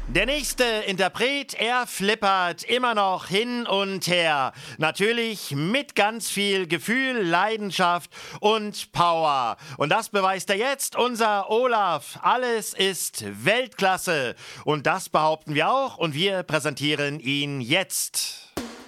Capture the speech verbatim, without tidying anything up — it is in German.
Der nächste Interpret, er flippert immer noch hin und her. Natürlich mit ganz viel Gefühl, Leidenschaft und Power. Und das beweist er jetzt, unser Olaf. Alles ist Weltklasse. Und das behaupten wir auch und wir präsentieren ihn jetzt.